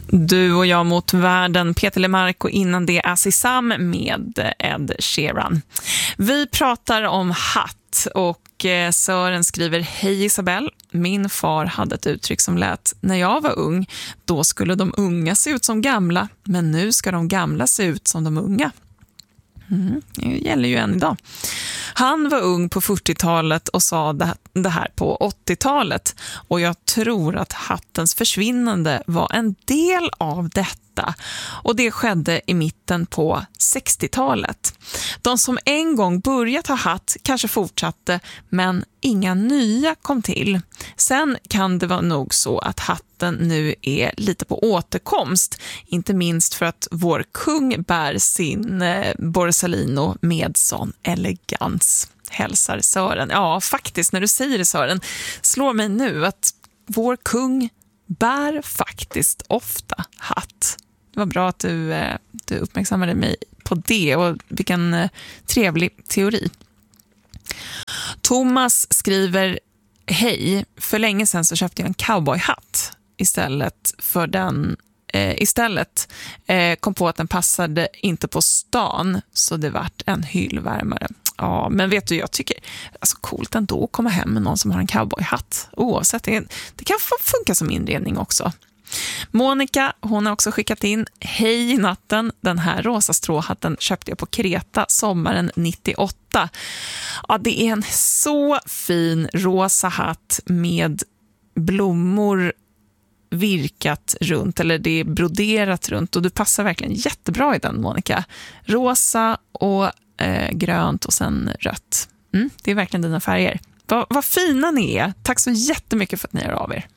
Du och jag mot världen, Peter Lemark, och innan det Azizam med Ed Sheeran. Vi pratar om hatt och Sören skriver: Hej Isabel, min far hade ett uttryck som lät: när jag var ung, då skulle de unga se ut som gamla, men nu ska de gamla se ut som de unga. Det gäller ju än idag. Han var ung på 40-talet och sa det här på 80-talet, och jag tror att hattens försvinnande var en del av detta, och det skedde i mitten på 60-talet. De som en gång börjat ha hatt kanske fortsatte, men inga nya kom till. Sen kan det vara nog så att hatten nu är lite på återkomst, inte minst för att vår kung bär sin Borsalino med sån elegans. Hälsar Sören. Ja, faktiskt, när du säger det, Sören, slår mig nu att vår kung bär faktiskt ofta hatt. Det var bra att du uppmärksammade mig på det, och vilken trevlig teori. Thomas skriver: Hej, för länge sedan så köpte jag en cowboyhatt istället kom på att den passade inte på stan, så det vart en hyllvärmare. Ja, men vet du, jag tycker alltså coolt ändå att komma hem med någon som har en cowboyhatt. Oavsett, det kan funka som inredning också. Monica, hon har också skickat in: Hej i natten, den här rosa stråhatten köpte jag på Kreta sommaren 98. Ja, det är en så fin rosa hatt med blommor virkat runt, eller det är broderat runt, och du passar verkligen jättebra i den, Monica. Rosa och grönt och sen rött. Det är verkligen dina färger. Vad fina ni är. Tack så jättemycket för att ni är av er.